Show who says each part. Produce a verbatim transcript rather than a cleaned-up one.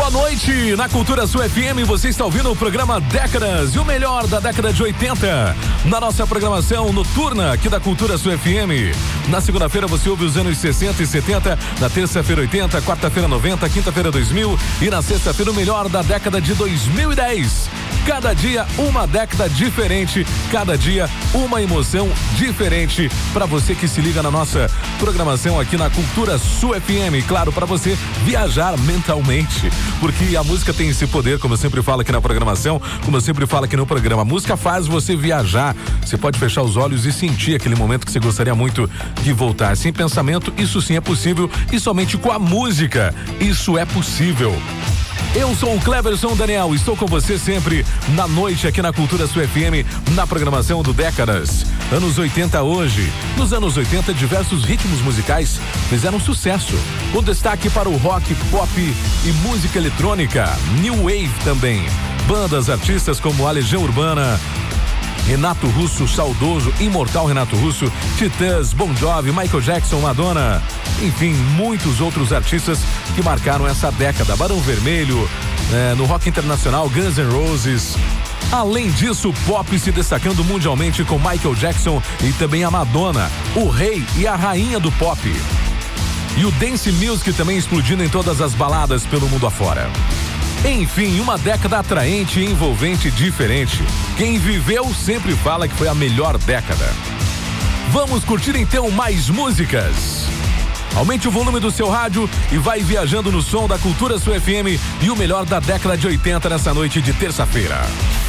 Speaker 1: Boa noite, na Cultura Sul F M você está ouvindo o programa Décadas e o melhor da década de oitenta. Na nossa programação noturna aqui da Cultura Sul F M. Na segunda-feira você ouve os anos sessenta e setenta, na terça-feira oitenta, quarta-feira noventa, quinta-feira dois mil e na sexta-feira o melhor da década de dois mil e dez. Cada dia uma década diferente, cada dia uma emoção diferente para você que se liga na nossa programação aqui na Cultura Sul F M. Claro, para você viajar mentalmente, porque a música tem esse poder, como eu sempre falo aqui na programação, como eu sempre falo aqui no programa. A música faz você viajar. Você pode fechar os olhos e sentir aquele momento que você gostaria muito de voltar. Sem pensamento, isso sim é possível, e somente com a música isso é possível. Eu sou o Cleverson Daniel, estou com você sempre na noite aqui na Cultura Sul F M, na programação do Décadas. Anos oitenta hoje. Nos anos oitenta, diversos ritmos musicais fizeram sucesso, com destaque para o rock, pop e música eletrônica, new wave também. Bandas, artistas como a Legião Urbana, Renato Russo, saudoso, imortal Renato Russo, Titãs, Bon Jovi, Michael Jackson, Madonna, enfim, muitos outros artistas que marcaram essa década. Barão Vermelho, é, no rock internacional, Guns N' Roses. Além disso, o pop se destacando mundialmente com Michael Jackson e também a Madonna, o rei e a rainha do pop. E o dance music também explodindo em todas as baladas pelo mundo afora. Enfim, uma década atraente, envolvente e diferente. Quem viveu sempre fala que foi a melhor década. Vamos curtir então mais músicas. Aumente o volume do seu rádio e vai viajando no som da Cultura Sul F M e o melhor da década de oitenta nessa noite de terça-feira.